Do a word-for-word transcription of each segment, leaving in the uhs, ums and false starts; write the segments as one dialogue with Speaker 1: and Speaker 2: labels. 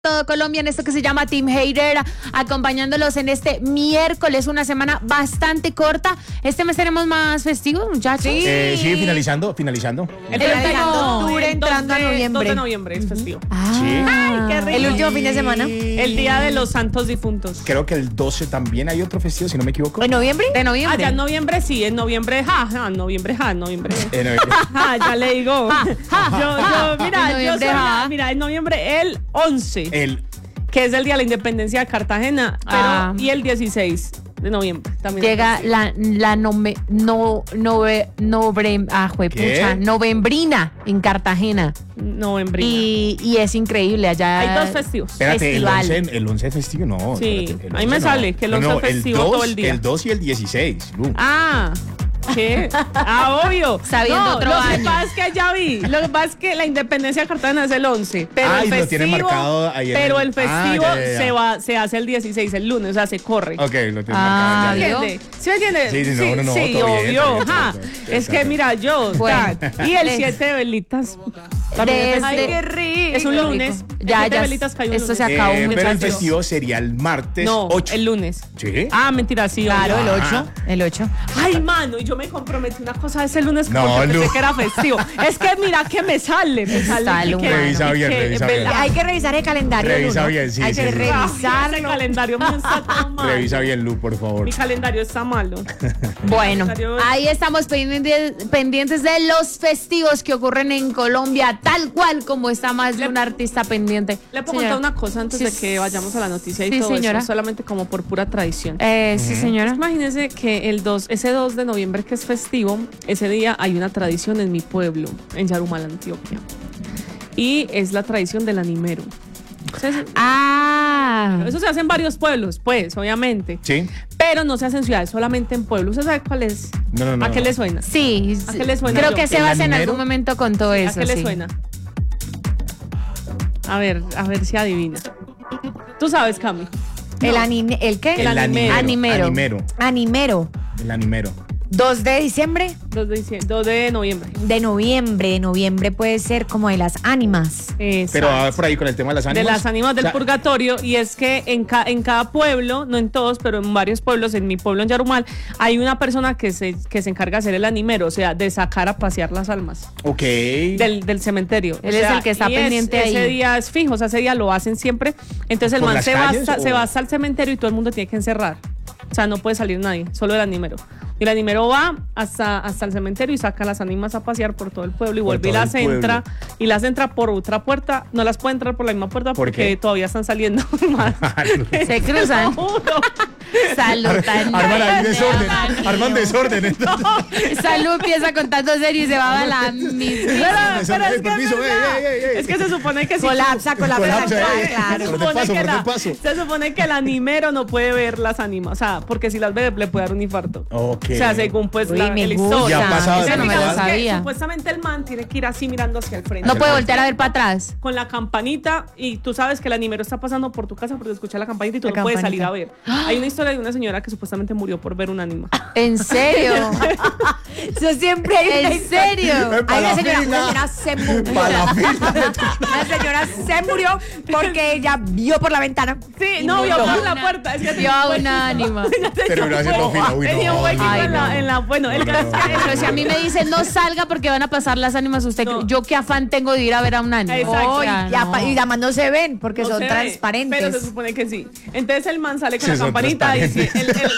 Speaker 1: Todo Colombia en esto que se llama Team Hater, acompañándolos en este miércoles, una semana bastante corta. Este mes tenemos más festivos, muchachos.
Speaker 2: Sí, eh, sí finalizando, finalizando.
Speaker 3: El treinta de
Speaker 2: octubre
Speaker 3: entrando a noviembre.
Speaker 2: dos de noviembre es festivo.
Speaker 1: Ah,
Speaker 2: sí.
Speaker 3: Ay, qué rico.
Speaker 1: El último fin de semana.
Speaker 3: El día de los santos difuntos.
Speaker 2: Creo que el doce también hay otro festivo, si no me equivoco.
Speaker 1: ¿En noviembre? De noviembre.
Speaker 3: Ah, ya en noviembre sí, en noviembre, ja, ja, en noviembre, ja, en noviembre.
Speaker 2: En noviembre.
Speaker 3: Ja, ya le digo.
Speaker 1: Ja, ja,
Speaker 3: yo,
Speaker 1: ja.
Speaker 3: yo, mira,
Speaker 1: En
Speaker 3: yo
Speaker 1: noviembre,
Speaker 3: soy,
Speaker 1: ja.
Speaker 3: la- mira, en noviembre el once,
Speaker 2: El
Speaker 3: que es el día de la independencia de Cartagena, pero,
Speaker 1: Ah.
Speaker 3: y el dieciséis de noviembre también.
Speaker 1: Llega
Speaker 3: es festivo.
Speaker 1: la, la nome, no, nove, nobre, ah, juepucha,
Speaker 2: ¿Qué?
Speaker 1: novembrina en Cartagena.
Speaker 3: Noviembre.
Speaker 1: Y, y es increíble allá.
Speaker 3: Hay dos festivos.
Speaker 2: Espérate, el
Speaker 1: Festival.
Speaker 2: once, el once festivo, no.
Speaker 3: Sí,
Speaker 2: espérate, el
Speaker 3: ahí
Speaker 2: once
Speaker 3: me
Speaker 2: no.
Speaker 3: sale que el
Speaker 2: No,
Speaker 3: once
Speaker 2: no,
Speaker 3: festivo
Speaker 2: dos,
Speaker 3: todo el día.
Speaker 2: El dos y el dieciséis, Lu.
Speaker 3: Ah, ¿qué? Ah, obvio.
Speaker 1: Está viendo
Speaker 3: no,
Speaker 1: otro
Speaker 3: lo
Speaker 1: año.
Speaker 3: que pasa es que ya vi. Lo que pasa es que la independencia de Cartagena es el once. Pero
Speaker 2: Ah,
Speaker 3: el
Speaker 2: y lo
Speaker 3: festivo,
Speaker 2: tienen marcado ahí en
Speaker 3: pero
Speaker 2: el-
Speaker 3: el festivo
Speaker 2: Ah, ya, ya, ya.
Speaker 3: Se, va, se hace el dieciséis, el lunes, o sea, se corre.
Speaker 2: Ok, lo tienes
Speaker 1: Ah,
Speaker 2: marcado.
Speaker 3: ¿Sí
Speaker 2: ya,
Speaker 1: ¿vio?
Speaker 2: ya.
Speaker 3: me entiende? ¿Sí me entiendes?
Speaker 2: Sí, sí, no, no, no,
Speaker 3: sí,
Speaker 2: todo bien,
Speaker 3: obvio.
Speaker 2: todo bien,
Speaker 3: ajá.
Speaker 2: todo bien.
Speaker 3: Es que mira, yo.
Speaker 1: Bueno.
Speaker 3: ta, y el siete de velitas.
Speaker 1: Desde-
Speaker 3: Ay, qué rico. Es un lunes. El
Speaker 1: Ya,
Speaker 3: siete de
Speaker 1: ya.
Speaker 3: velitas cayó un
Speaker 1: Esto se
Speaker 3: lunes.
Speaker 1: acabó,
Speaker 2: Eh, pero el
Speaker 1: muchachos.
Speaker 2: festivo sería el martes
Speaker 3: No,
Speaker 2: ocho.
Speaker 3: el lunes.
Speaker 2: ¿Sí?
Speaker 3: Ah, mentira, sí.
Speaker 1: Claro,
Speaker 3: obvio.
Speaker 1: el
Speaker 2: Ajá.
Speaker 1: ocho. El ocho.
Speaker 3: Ay, mano, y yo me comprometí una cosa ese lunes
Speaker 2: No,
Speaker 3: porque pensé
Speaker 2: Lu.
Speaker 3: que era festivo. Es que mira que me sale, me sale.
Speaker 1: Sale,
Speaker 3: que-
Speaker 1: humano.
Speaker 2: Revisa bien,
Speaker 3: que-
Speaker 2: revisa
Speaker 3: ve-
Speaker 2: bien.
Speaker 3: Ay,
Speaker 4: Hay que revisar el calendario.
Speaker 2: Revisa
Speaker 4: Lu, ¿no?
Speaker 2: bien, sí,
Speaker 4: Hay
Speaker 2: sí,
Speaker 4: que
Speaker 2: sí.
Speaker 4: revisarlo.
Speaker 3: ese calendario mío está todo mal.
Speaker 2: Revisa bien, Lu, por favor.
Speaker 3: Mi calendario está malo.
Speaker 1: Bueno,
Speaker 3: Calendario-
Speaker 1: ahí estamos pendientes, pendientes de los festivos que ocurren en Colombia, tal cual como está más de un artista pendiente.
Speaker 3: Le puedo
Speaker 1: Señora.
Speaker 3: contar una cosa antes
Speaker 1: Sí,
Speaker 3: de que vayamos a la noticia y
Speaker 1: sí,
Speaker 3: todo
Speaker 1: señora.
Speaker 3: eso, solamente como por pura tradición.
Speaker 1: Eh, sí, señora.
Speaker 3: Imagínense que el dos, ese dos de noviembre que es festivo, ese día hay una tradición en mi pueblo, en Yarumal, Antioquia. Y es la tradición del animero. Entonces,
Speaker 1: Ah,
Speaker 3: eso se hace en varios pueblos, pues, obviamente.
Speaker 2: ¿Sí?
Speaker 3: Pero no se hace en ciudades, solamente en pueblos. ¿Usted sabe cuál es?
Speaker 2: No, no, no.
Speaker 3: ¿A qué
Speaker 2: no.
Speaker 3: le suena?
Speaker 1: sí.
Speaker 3: ¿A qué le suena
Speaker 1: Creo
Speaker 3: yo?
Speaker 1: que
Speaker 2: ¿El
Speaker 1: Sebas en
Speaker 2: animero?
Speaker 1: algún momento contó eso.
Speaker 3: ¿A qué le
Speaker 1: sí.
Speaker 3: suena? A ver, a ver si adivina. Tú sabes, Cami.
Speaker 4: El, anime, ¿El qué?
Speaker 3: El animero.
Speaker 1: Animero.
Speaker 2: Animero.
Speaker 4: Animero.
Speaker 2: El animero.
Speaker 4: dos de diciembre.
Speaker 3: dos de, diciembre, dos de noviembre.
Speaker 4: De noviembre. De noviembre puede ser como de las ánimas.
Speaker 3: Exacto.
Speaker 2: Pero ah, por ahí con el tema de las
Speaker 3: de
Speaker 2: ánimas.
Speaker 3: las ánimas del
Speaker 2: O sea,
Speaker 3: purgatorio, y es que en, ca- en cada pueblo, no en todos, pero en varios pueblos, en mi pueblo en Yarumal, hay una persona que se, que se encarga de ser el animero, o sea, de sacar a pasear las almas
Speaker 2: Ok.
Speaker 3: del, del cementerio.
Speaker 1: Él
Speaker 3: O
Speaker 1: es
Speaker 3: sea,
Speaker 1: el que está
Speaker 3: y es-
Speaker 1: pendiente ahí.
Speaker 3: Ese día es fijo, o sea, ese día lo hacen siempre. Entonces el
Speaker 2: ¿Por
Speaker 3: man
Speaker 2: las
Speaker 3: se va,
Speaker 2: calles
Speaker 3: hasta,
Speaker 2: o?
Speaker 3: se va hasta el cementerio y todo el mundo tiene que encerrar. O sea, no puede salir nadie, solo el animero. Y el animero va hasta, hasta el cementerio y saca las ánimas a pasear por todo el pueblo y
Speaker 2: Por
Speaker 3: vuelve y
Speaker 2: todo el
Speaker 3: las entra.
Speaker 2: pueblo.
Speaker 3: Y las entra por otra puerta. No las puede entrar por la misma puerta
Speaker 2: ¿Por
Speaker 3: porque
Speaker 2: qué?
Speaker 3: todavía están saliendo más.
Speaker 1: Se cruzan.
Speaker 3: Te lo juro.
Speaker 1: Salud. tan-
Speaker 2: Arman ahí desorden. Arman desorden. entonces.
Speaker 1: Salud empieza contando serio y se va a la misma.
Speaker 3: Pero-
Speaker 2: Desorden.
Speaker 3: pero es
Speaker 2: Ey,
Speaker 3: que
Speaker 2: permiso,
Speaker 3: es
Speaker 2: ey,
Speaker 3: verdad.
Speaker 2: ey, ey, ey.
Speaker 3: Es que se supone que si
Speaker 4: Colapsa, colapsa.
Speaker 2: Colapsa,
Speaker 4: la
Speaker 2: eh.
Speaker 4: entrada,
Speaker 3: Se
Speaker 4: claro.
Speaker 2: Por el
Speaker 3: supone,
Speaker 2: paso,
Speaker 3: que
Speaker 2: por el
Speaker 3: la-
Speaker 2: paso.
Speaker 3: se supone que el animero no puede ver las ánimas, o sea, porque si las ve le puede dar un infarto.
Speaker 2: Ok.
Speaker 3: O sea, según pues
Speaker 4: Uy,
Speaker 3: la,
Speaker 4: me
Speaker 3: la
Speaker 4: gusta.
Speaker 3: historia.
Speaker 2: Ya ha pasado
Speaker 1: Eso
Speaker 2: de
Speaker 1: no me lo
Speaker 3: digamos que
Speaker 1: sabía.
Speaker 3: supuestamente el man tiene que ir así mirando hacia el frente.
Speaker 1: No puede voltear a ver para atrás.
Speaker 3: Con la campanita, y tú sabes que el animero está pasando por tu casa porque escucha la campanita y tú
Speaker 4: La
Speaker 3: no puedes
Speaker 4: campanita.
Speaker 3: salir a ver. Hay una historia de una señora que supuestamente murió por ver un ánima.
Speaker 1: ¿En serio?
Speaker 4: Eso siempre hay una
Speaker 1: ¿En
Speaker 4: historia.
Speaker 1: serio?
Speaker 2: Eh, pa'
Speaker 4: Hay
Speaker 2: la
Speaker 4: una señora,
Speaker 2: fila.
Speaker 4: una señora se murió.
Speaker 2: Pa' la fila.
Speaker 4: Una señora se murió porque ella vio por la ventana.
Speaker 3: Sí,
Speaker 4: y
Speaker 3: no, vio
Speaker 4: murió.
Speaker 3: por la puerta. Es que
Speaker 1: Vio a una ánima.
Speaker 2: Pero no haciendo fila. Uy,
Speaker 3: Tenía un
Speaker 2: no.
Speaker 3: huequito
Speaker 1: Ay,
Speaker 3: en, la,
Speaker 1: no.
Speaker 3: en la. Bueno, el
Speaker 2: No,
Speaker 3: caso
Speaker 2: no,
Speaker 3: es que-
Speaker 1: Pero si a mí me dicen no salga porque van a pasar las ánimas, usted,
Speaker 3: No.
Speaker 1: yo qué afán tengo de ir a ver a un ánima.
Speaker 3: Exacto.
Speaker 1: O
Speaker 4: Y,
Speaker 1: sea,
Speaker 4: apa-
Speaker 1: no.
Speaker 4: y además no se ven porque
Speaker 3: no
Speaker 4: son
Speaker 3: se ve,
Speaker 4: transparentes.
Speaker 3: Pero se supone que sí. Entonces el man sale con
Speaker 2: Sí,
Speaker 3: la
Speaker 2: son
Speaker 3: campanita y dice. El, el,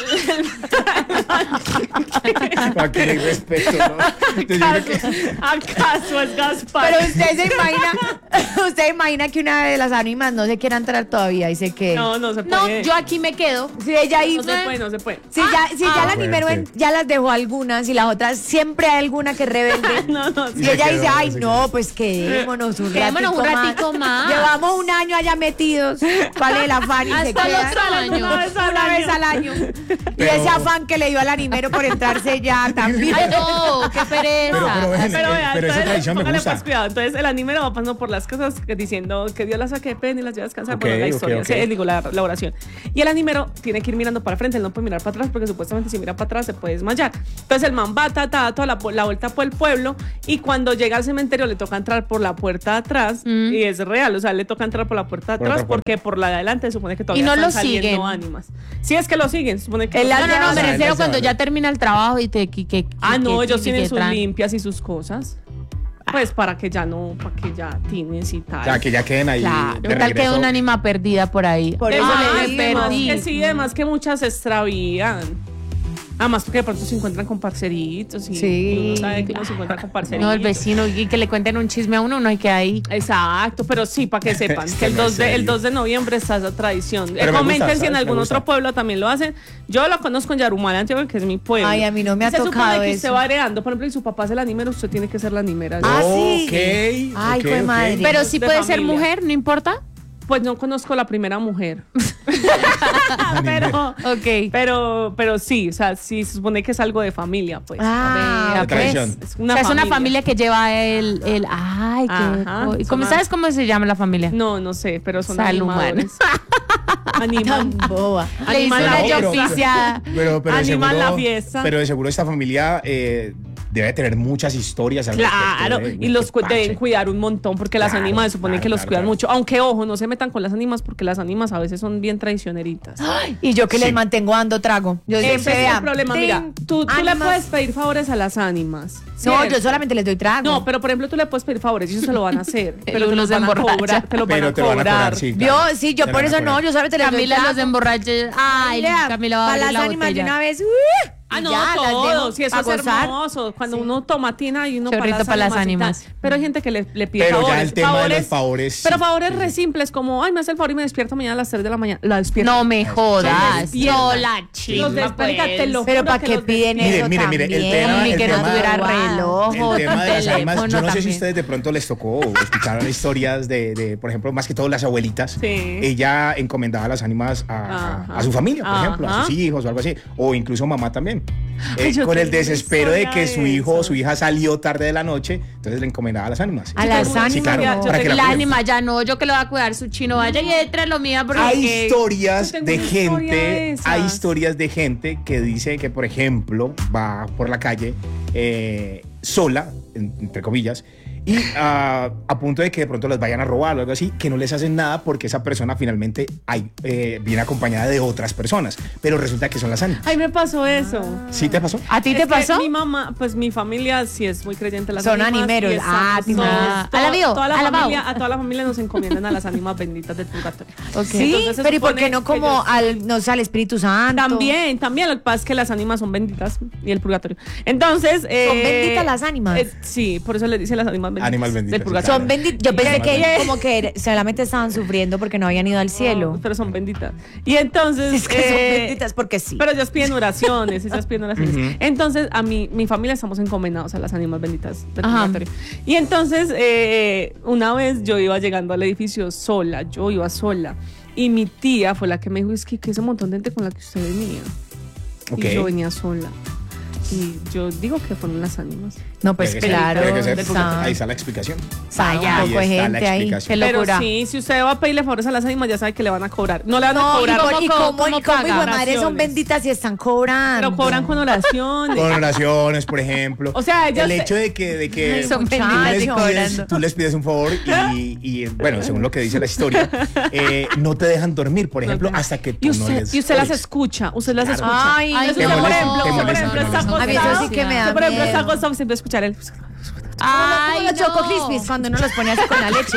Speaker 3: el-
Speaker 2: Aquí no hay respeto, ¿no? Yo creo que-
Speaker 3: ¿Acaso es Gaspar?
Speaker 4: Pero usted se imagina, usted imagina que una de las ánimas no se quiera entrar todavía y se quede.
Speaker 3: No, no se
Speaker 1: No,
Speaker 3: puede.
Speaker 1: yo aquí me quedo.
Speaker 4: Si ella ahí,
Speaker 3: No se puede, no se puede.
Speaker 4: si ya, si ya la animero en-
Speaker 2: fuerte.
Speaker 4: ya las dejó algunas y las otras siempre hay alguna que rebelde.
Speaker 3: No, no,
Speaker 4: Y
Speaker 3: sí.
Speaker 4: ella
Speaker 2: Se
Speaker 4: dice,
Speaker 2: quedó,
Speaker 4: ay
Speaker 2: se
Speaker 4: no, pues quedémonos un
Speaker 1: Quedémonos
Speaker 4: ratico,
Speaker 1: un ratico más.
Speaker 4: Llevamos un año allá metidos. ¿Cuál es el afán? Y se
Speaker 1: Hasta el
Speaker 4: quedan.
Speaker 1: otro año.
Speaker 3: Una vez a
Speaker 4: Una
Speaker 3: la
Speaker 4: vez vez al año. Y
Speaker 2: Pero-
Speaker 4: ese afán que le dio al animero por entrarse ya también.
Speaker 1: Ay, no, qué pereza.
Speaker 2: Pero- pero ven,
Speaker 3: Pero,
Speaker 2: eh,
Speaker 3: vea,
Speaker 2: pero esa
Speaker 3: entonces,
Speaker 2: tradición me
Speaker 3: póngale
Speaker 2: gusta.
Speaker 3: pues cuidado. Entonces el anime va pasando por las cosas que- diciendo que Dios las saque de pena y las lleva a descansar.
Speaker 2: Ok,
Speaker 3: Bueno, la
Speaker 2: ok,
Speaker 3: historia,
Speaker 2: ok.
Speaker 3: o sea, digo, la, la oración. Y el animero tiene que ir mirando para frente, él no puede mirar para atrás porque supuestamente si mira para atrás se puede desmayar. Entonces el man va, ta, ta, toda la, la vuelta por el pueblo y cuando llega al cementerio le toca entrar por la puerta de atrás
Speaker 1: Mm.
Speaker 3: y es real, o sea, le toca entrar por la puerta de
Speaker 2: Por
Speaker 3: atrás
Speaker 2: otra puerta.
Speaker 3: porque por la de adelante se supone que todavía
Speaker 1: Y no
Speaker 3: están
Speaker 1: lo
Speaker 3: saliendo
Speaker 1: siguen.
Speaker 3: ánimas. Si es que lo siguen, se supone que
Speaker 4: Él
Speaker 3: lo
Speaker 4: las
Speaker 1: No,
Speaker 3: siguen.
Speaker 1: no, no,
Speaker 2: O
Speaker 1: me
Speaker 2: sea,
Speaker 1: refiero
Speaker 2: él
Speaker 1: cuando
Speaker 2: sabe.
Speaker 1: ya termina el trabajo y te... Que, que-
Speaker 3: Ah, no,
Speaker 1: que-
Speaker 3: ellos
Speaker 1: que-
Speaker 3: tienen
Speaker 1: que
Speaker 3: sus
Speaker 1: traen.
Speaker 3: limpias y sus cosas. Pues para que ya no, para que ya tienes y tal.
Speaker 2: O sea, que ya queden ahí
Speaker 1: Claro,
Speaker 2: de
Speaker 1: tal que
Speaker 2: regreso.
Speaker 1: un ánima perdida por ahí.
Speaker 4: Por
Speaker 3: De
Speaker 4: eso
Speaker 3: más,
Speaker 4: le
Speaker 1: Ay,
Speaker 3: de más
Speaker 1: perdí.
Speaker 3: que sí, además que muchas se extravían. Además porque de pronto se encuentran con parceritos y
Speaker 4: Sí,
Speaker 3: uno sabe que uno se encuentra con parceritos.
Speaker 1: No, el vecino, y que le cuenten un chisme a uno, no hay que ahí.
Speaker 3: Exacto, pero sí, para que sepan
Speaker 2: Este
Speaker 3: que el
Speaker 2: no es
Speaker 3: dos, de, el
Speaker 2: serio.
Speaker 3: dos de noviembre está esa tradición. Eh,
Speaker 2: Pero me
Speaker 3: comenten
Speaker 2: gusta,
Speaker 3: si en
Speaker 2: ¿sabes?
Speaker 3: algún
Speaker 2: Me
Speaker 3: otro
Speaker 2: gusta.
Speaker 3: pueblo también lo hacen. Yo lo conozco en Yarumal, Antioquia, que es mi pueblo.
Speaker 4: Ay, a mí no me ha
Speaker 3: Y se
Speaker 4: tocado
Speaker 3: supone que usted
Speaker 4: eso.
Speaker 3: va heredando, por ejemplo, y su papá es el animero, usted tiene que ser la animera.
Speaker 4: Ah, sí.
Speaker 2: Ok,
Speaker 4: Ay,
Speaker 2: ok,
Speaker 4: jue
Speaker 2: ok.
Speaker 4: madre.
Speaker 1: Pero sí
Speaker 3: de
Speaker 1: puede ser
Speaker 3: familia.
Speaker 1: mujer, no importa.
Speaker 3: Pues no conozco la primera mujer. pero,
Speaker 1: Ok.
Speaker 3: pero, pero sí, o sea, sí se supone que es algo de familia, pues.
Speaker 4: Ah,
Speaker 1: Vea,
Speaker 2: De tradición.
Speaker 3: Es
Speaker 1: o sea, es una familia que lleva el... el ay, qué...
Speaker 3: Ajá,
Speaker 1: co- ¿Y cómo,
Speaker 3: son
Speaker 1: ¿Sabes cómo se llama la familia?
Speaker 3: No, no sé, pero son
Speaker 1: Salumán.
Speaker 3: animadores. Animan.
Speaker 4: Tan boba.
Speaker 1: Le hizo
Speaker 3: Animan
Speaker 1: una
Speaker 3: la
Speaker 2: No, pero-
Speaker 3: fiesta.
Speaker 1: oficiada.
Speaker 2: Pero, pero de
Speaker 3: Animan
Speaker 2: seguro,
Speaker 3: la fiesta.
Speaker 2: Pero de seguro esta familia eh, debe tener muchas historias al
Speaker 3: Claro,
Speaker 2: respecto de-
Speaker 3: y los
Speaker 2: de
Speaker 3: cu-
Speaker 2: parche.
Speaker 3: deben cuidar un montón porque las
Speaker 2: Claro,
Speaker 3: ánimas se supone
Speaker 2: claro,
Speaker 3: que los
Speaker 2: claro,
Speaker 3: cuidan
Speaker 2: claro.
Speaker 3: mucho. Aunque, ojo, no se metan con las ánimas porque las ánimas a veces son bien traicioneritas.
Speaker 4: Y yo que
Speaker 2: Sí.
Speaker 4: les mantengo dando trago. Yo
Speaker 3: Ese
Speaker 4: siempre
Speaker 3: es
Speaker 4: vea,
Speaker 3: el problema.
Speaker 4: tin,
Speaker 3: Mira, tú, tú le
Speaker 4: ánimas.
Speaker 3: puedes pedir favores a las ánimas.
Speaker 4: No,
Speaker 3: ¿cierto?
Speaker 4: yo solamente les doy trago.
Speaker 3: No, pero por ejemplo, tú le puedes pedir favores y ellos se lo van a hacer. Pero
Speaker 1: Uno
Speaker 3: te los
Speaker 1: se
Speaker 3: van a
Speaker 1: emborracha.
Speaker 3: cobrar. Te los van
Speaker 2: Pero
Speaker 3: a
Speaker 2: te lo van a
Speaker 3: cobrar.
Speaker 2: cobrar, sí.
Speaker 4: Vio,
Speaker 2: claro.
Speaker 4: sí, yo
Speaker 2: Te
Speaker 4: por
Speaker 2: van a
Speaker 4: eso no,
Speaker 2: cobrar.
Speaker 4: yo solamente les doy
Speaker 1: Camila
Speaker 4: trago.
Speaker 1: los emborracha. Ay,
Speaker 4: Vea,
Speaker 1: Camila va a
Speaker 4: para
Speaker 1: abrir
Speaker 4: las
Speaker 1: la
Speaker 4: ánimas de
Speaker 1: botella.
Speaker 4: una vez. ¡uh!
Speaker 3: Ah, no,
Speaker 4: Y ya, las
Speaker 3: todo.
Speaker 4: dejo
Speaker 3: Sí, eso
Speaker 4: pa'
Speaker 3: es
Speaker 4: gozar.
Speaker 3: hermoso. Cuando uno toma tina y uno
Speaker 1: Chorrito
Speaker 3: para
Speaker 1: pa'
Speaker 3: las
Speaker 1: las
Speaker 3: ánimas. y
Speaker 1: ánimas.
Speaker 3: tal. Pero hay gente que le, le pide
Speaker 2: Pero ya
Speaker 3: favores.
Speaker 2: el tema de
Speaker 3: favores,
Speaker 2: los favores,
Speaker 3: Pero
Speaker 2: sí.
Speaker 3: favores re simples, como, ay, me hace el favor y me despierto mañana a las tres de la mañana. La despierto.
Speaker 1: No me jodas.
Speaker 3: despierta.
Speaker 1: No la
Speaker 3: Los
Speaker 1: chimba,
Speaker 3: despierta,
Speaker 1: pues.
Speaker 3: te lo
Speaker 4: Pero
Speaker 3: juro
Speaker 4: ¿para
Speaker 3: que
Speaker 4: qué
Speaker 3: los
Speaker 4: piden
Speaker 2: Mire,
Speaker 4: eso
Speaker 2: mire, mire, el
Speaker 4: también?
Speaker 2: tema-
Speaker 1: Ni
Speaker 2: el
Speaker 1: que no
Speaker 2: tema-
Speaker 1: tuviera
Speaker 4: Wow.
Speaker 1: reloj o
Speaker 2: El tema de las ánimas,
Speaker 1: teléfono
Speaker 2: yo no sé si
Speaker 1: también.
Speaker 2: ustedes de pronto les tocó o escucharon historias de, de, por ejemplo, más que todo las abuelitas.
Speaker 3: Sí.
Speaker 2: Ella encomendaba las ánimas a, a-
Speaker 3: Ajá.
Speaker 2: a su familia, por ejemplo, a sus
Speaker 3: Ajá.
Speaker 2: hijos o algo así, o incluso mamá también. Eh,
Speaker 3: Ay, yo
Speaker 2: con el
Speaker 3: tengo una
Speaker 2: desespero de
Speaker 3: historia
Speaker 2: que
Speaker 3: de
Speaker 2: su hijo o
Speaker 3: eso.
Speaker 2: su hija salió tarde de la noche, entonces le encomendaba las ánimas.
Speaker 4: A las
Speaker 2: Sí,
Speaker 4: ánimas,
Speaker 2: claro,
Speaker 3: yo
Speaker 2: para que
Speaker 3: tengo
Speaker 2: la
Speaker 1: La
Speaker 2: cuiden.
Speaker 1: ánima ya no, yo que lo voy a cuidar su chino, vaya y entre lo mía porque
Speaker 2: Hay
Speaker 1: que-
Speaker 2: historias
Speaker 3: Yo tengo
Speaker 2: de
Speaker 3: una historia de
Speaker 2: gente,
Speaker 3: esas.
Speaker 2: hay historias de gente que dice que, por ejemplo, va por la calle eh, sola, en- entre comillas, y ah, a punto de que de pronto las vayan a robar o algo así, que no les hacen nada porque esa persona finalmente hay, eh, viene acompañada de otras personas, pero resulta que son las ánimas.
Speaker 3: Ay, me pasó eso.
Speaker 2: ¿Sí te pasó?
Speaker 1: ¿A ti
Speaker 3: Es
Speaker 1: te
Speaker 3: que
Speaker 1: pasó?
Speaker 3: Mi mamá, pues mi familia sí es muy creyente en las
Speaker 4: Son
Speaker 3: ánimas.
Speaker 4: animeros.
Speaker 3: y estamos
Speaker 4: Ah,
Speaker 3: todos-
Speaker 1: ah,
Speaker 3: toda-
Speaker 1: alabío,
Speaker 3: toda la
Speaker 1: alabao.
Speaker 3: familia, a toda la familia nos encomiendan a las ánimas benditas del purgatorio.
Speaker 1: Ok.
Speaker 4: Sí,
Speaker 3: Entonces se
Speaker 4: pero ¿y por
Speaker 3: supone
Speaker 4: qué no
Speaker 3: que
Speaker 4: como
Speaker 3: ellos-
Speaker 4: al, no sé, al Espíritu Santo?
Speaker 3: También, también. Lo que pasa es que las ánimas son benditas y el purgatorio. Entonces. eh,
Speaker 4: ¿Son benditas las ánimas?
Speaker 3: eh, sí, por eso le dicen las ánimas benditas.
Speaker 2: Ánimas benditas,
Speaker 3: Del
Speaker 2: sí,
Speaker 3: purgatorio.
Speaker 4: Son benditas. Yo pensé
Speaker 2: Ánimas
Speaker 4: que
Speaker 2: benditas.
Speaker 4: como que solamente estaban sufriendo porque no habían ido al cielo.
Speaker 3: No, pero son benditas. Y entonces.
Speaker 4: Es que son
Speaker 3: eh,
Speaker 4: benditas porque sí.
Speaker 3: Pero ellas piden oraciones, ellas piden oraciones. Entonces, a mí, mi familia estamos encomendados a las ánimas benditas del
Speaker 1: Ajá.
Speaker 3: purgatorio. Y entonces, eh, una vez yo iba llegando al edificio sola, yo iba sola. Y mi tía fue la que me dijo, es que, que ese montón de gente con la que usted venía.
Speaker 2: Ok.
Speaker 3: Y yo venía sola. Y yo digo que fueron las ánimas.
Speaker 4: No, pues
Speaker 2: Tiene que ser,
Speaker 4: claro.
Speaker 2: tiene que ser,
Speaker 4: está-
Speaker 2: ahí está la explicación.
Speaker 4: Vaya,
Speaker 2: Ahí
Speaker 4: poco de
Speaker 2: está la
Speaker 4: gente ahí.
Speaker 2: explicación.
Speaker 4: Qué
Speaker 3: Pero
Speaker 4: locura.
Speaker 3: sí, si usted va a pedirle favores a las ánimas, ya sabe que le van a cobrar. No le van a
Speaker 4: No, y,
Speaker 3: cobrar.
Speaker 4: por- y
Speaker 3: ¿Cómo-
Speaker 4: cómo,
Speaker 3: cómo
Speaker 4: y cómo, hijo de
Speaker 3: pagan?
Speaker 4: madre, son
Speaker 3: Oraciones.
Speaker 4: benditas y están cobrando.
Speaker 3: Pero cobran con oraciones.
Speaker 2: Con oraciones, por ejemplo.
Speaker 3: O sea, ellas
Speaker 2: el
Speaker 3: se-
Speaker 2: hecho de que, de que
Speaker 4: Ay,
Speaker 1: son
Speaker 2: tú,
Speaker 1: benditas
Speaker 2: les
Speaker 1: y
Speaker 2: pides,
Speaker 1: cobrando.
Speaker 2: tú les pides un favor y, y, bueno, según lo que dice la historia, eh, no te dejan dormir, por ejemplo,
Speaker 3: No,
Speaker 2: hasta que tú
Speaker 3: y usted,
Speaker 2: no les
Speaker 3: y usted las
Speaker 2: ores.
Speaker 3: escucha, usted las
Speaker 2: Claro.
Speaker 3: escucha.
Speaker 4: Ay,
Speaker 1: Ay,
Speaker 3: Entonces,
Speaker 1: te
Speaker 3: usted, por
Speaker 1: molesta,
Speaker 3: ejemplo,
Speaker 2: te
Speaker 3: usted, por
Speaker 2: molesta,
Speaker 3: ejemplo,
Speaker 2: te
Speaker 3: está
Speaker 2: molesta.
Speaker 4: A mí eso sí que me da
Speaker 3: Usted, por ejemplo, está
Speaker 4: miedo.
Speaker 3: acostado y siempre escuchar el.
Speaker 1: Ay,
Speaker 4: Como los
Speaker 1: no.
Speaker 4: Choco Crispies cuando uno los pone así con la leche.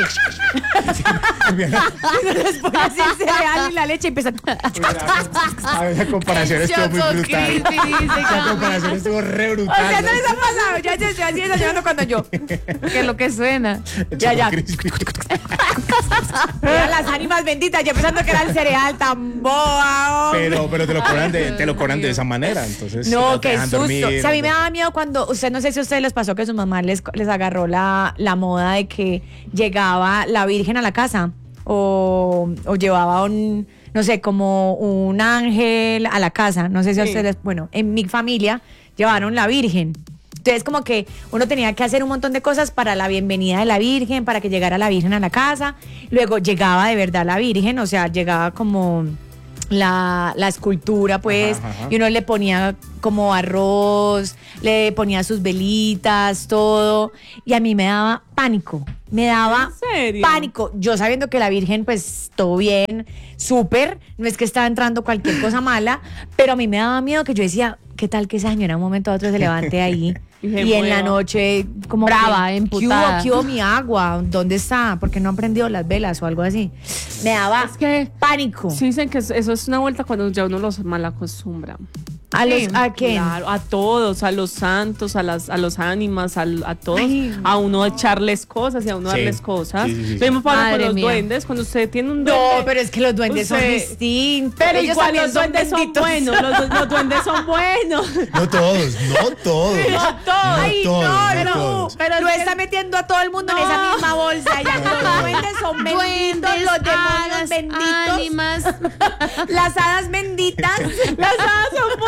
Speaker 4: uno los pone así el cereal y la leche y empieza.
Speaker 2: A ver, esa comparación estuvo muy
Speaker 1: Choco
Speaker 2: brutal.
Speaker 1: Crispy, dice
Speaker 2: Esa
Speaker 1: Camila.
Speaker 2: comparación estuvo re
Speaker 4: O
Speaker 2: brutal.
Speaker 4: sea, no les ha pasado. Ya yo estoy así desayunando cuando yo.
Speaker 1: Que es lo que suena.
Speaker 4: Ya, ya.
Speaker 2: Choco Crispy.
Speaker 4: Eran las ánimas benditas. Yo pensando que era el cereal tan boa. hombre.
Speaker 2: Pero, pero te lo cobran de, te lo cobran de esa manera, entonces
Speaker 4: No,
Speaker 2: te
Speaker 4: qué
Speaker 2: dejan
Speaker 4: susto.
Speaker 2: dormir,
Speaker 4: O sea, a mí me
Speaker 2: no.
Speaker 4: daba miedo cuando, usted no sé si a ustedes les pasó que su mamá les, les agarró la, la moda de que llegaba la Virgen a la casa o, o llevaba un, no sé, como un ángel a la casa. No sé si a
Speaker 3: Sí.
Speaker 4: ustedes, bueno, en mi familia llevaron la Virgen. Entonces, como que uno tenía que hacer un montón de cosas para la bienvenida de la Virgen, para que llegara la Virgen a la casa. Luego llegaba de verdad la Virgen, o sea, llegaba como la, la escultura, pues,
Speaker 2: Ajá, ajá.
Speaker 4: y uno le ponía como arroz, le ponía sus velitas, todo. Y a mí me daba pánico, me daba
Speaker 3: ¿En serio?
Speaker 4: pánico. Yo sabiendo que la Virgen, pues, todo bien, súper, no es que estaba entrando cualquier cosa mala, pero a mí me daba miedo que yo decía, ¿qué tal que esa señora en un momento a otro se levante ahí?
Speaker 3: Y se
Speaker 4: Y en la
Speaker 3: mueva.
Speaker 4: noche, como
Speaker 1: Brava,
Speaker 4: que,
Speaker 1: emputada.
Speaker 4: ¿qué hubo? ¿Qué hubo mi agua? ¿Dónde está? ¿Por qué no han prendido las velas o algo así? Me daba
Speaker 3: Es que
Speaker 4: pánico.
Speaker 3: sí dicen que eso es una vuelta cuando ya uno los mal acostumbra.
Speaker 4: ¿A los a quién?
Speaker 3: Claro, a todos, a los santos, a las a los ánimas, al- a, todos,
Speaker 4: Ay.
Speaker 3: a uno echarles cosas y a uno
Speaker 2: Sí.
Speaker 3: darles cosas.
Speaker 2: Sí, sí, sí,
Speaker 3: Lo mismo pasa con
Speaker 1: Madre
Speaker 3: los
Speaker 1: mía.
Speaker 3: duendes, cuando usted tiene un duende.
Speaker 4: No, pero es que los duendes son
Speaker 3: usted-
Speaker 4: distintos.
Speaker 3: Pero
Speaker 4: Ellos
Speaker 3: igual
Speaker 4: también
Speaker 3: los duendes son,
Speaker 4: benditos.
Speaker 3: buenos, los, du- los duendes son buenos.
Speaker 2: No todos, no todos.
Speaker 3: No todos.
Speaker 4: Ay,
Speaker 2: todos,
Speaker 4: no,
Speaker 2: no
Speaker 4: pero,
Speaker 2: todos.
Speaker 4: pero no está metiendo a todo el mundo en esa
Speaker 3: No.
Speaker 4: misma bolsa. Ya los duendes son benditos, los demonios
Speaker 1: hadas,
Speaker 4: benditos,
Speaker 1: ánimas.
Speaker 4: las hadas benditas.
Speaker 3: Las hadas son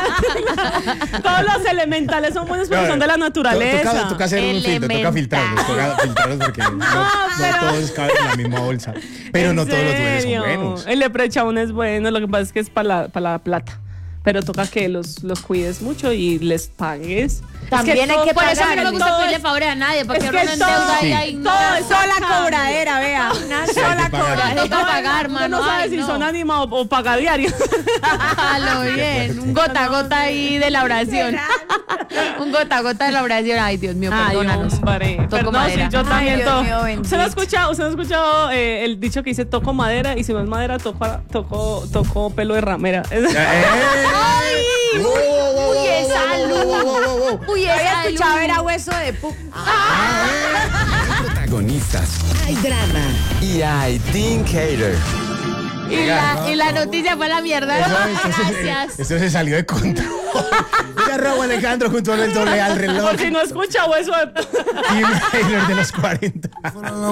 Speaker 3: buenas. Todos los elementales son buenos, pero son de la naturaleza.
Speaker 2: Toca, toca hacer un filtro, toca
Speaker 1: Elemental.
Speaker 2: filtrarlos, toca filtrarlos porque no, no
Speaker 3: pero-
Speaker 2: todos caben en la misma bolsa. Pero
Speaker 3: ¿En
Speaker 2: no todos los duendes son
Speaker 3: serio?
Speaker 2: buenos.
Speaker 3: El leprechaun es bueno, lo que pasa es que es para la, para la plata. Pero toca que los, los cuides mucho y les pagues.
Speaker 4: También
Speaker 3: Es
Speaker 4: hay
Speaker 3: todo-
Speaker 4: que
Speaker 1: Por eso a mí no me
Speaker 4: pagarles.
Speaker 1: gusta
Speaker 3: todo
Speaker 1: pedirle
Speaker 3: es-
Speaker 1: favores a nadie, porque
Speaker 3: es
Speaker 1: uno
Speaker 3: que
Speaker 1: no
Speaker 3: todo-
Speaker 1: endeuda y
Speaker 2: Sí.
Speaker 1: ahí no.
Speaker 3: todo es
Speaker 4: Sola
Speaker 3: cambio.
Speaker 4: cobradera, vea. Una
Speaker 2: hay
Speaker 4: sola
Speaker 2: que pagar.
Speaker 4: cobradera.
Speaker 1: Toca pagar,
Speaker 3: Uno
Speaker 1: mano.
Speaker 3: no sabe
Speaker 1: ay,
Speaker 3: si
Speaker 1: no.
Speaker 3: son ánima o, o paga diario.
Speaker 1: A lo bien, un gota a gota ahí de la oración. Un gota a gota de la oración. Ay, Dios mío,
Speaker 3: Ay,
Speaker 1: perdónanos.
Speaker 3: hombre.
Speaker 1: Toco
Speaker 3: Pero no, sí,
Speaker 1: madera.
Speaker 3: yo
Speaker 4: Ay,
Speaker 3: también
Speaker 4: Dios
Speaker 3: toco.
Speaker 4: mío,
Speaker 3: ¿Usted no ha
Speaker 4: bendito.
Speaker 3: escuchado, usted no ha escuchado eh, el dicho que dice toco madera y si no es madera toco, toco, toco pelo de ramera?
Speaker 2: ¡Ey! ¡Wow, wow, wow, wow,
Speaker 1: Uy, esa
Speaker 2: wow, wow, wow, wow, wow!
Speaker 1: Uy,
Speaker 4: Había
Speaker 1: esa
Speaker 4: escuchado
Speaker 1: luz.
Speaker 4: era hueso de pu.
Speaker 5: Protagonistas. Hay drama. Y hay Team Hater.
Speaker 1: Y la, y la noticia fue la mierda.
Speaker 2: Eso, esto, se,
Speaker 1: Gracias.
Speaker 2: esto se salió de control. Ya Raúl Alejandro junto al doble al reloj.
Speaker 3: Por si no escucha hueso de...
Speaker 2: Team Hater de los cuarenta.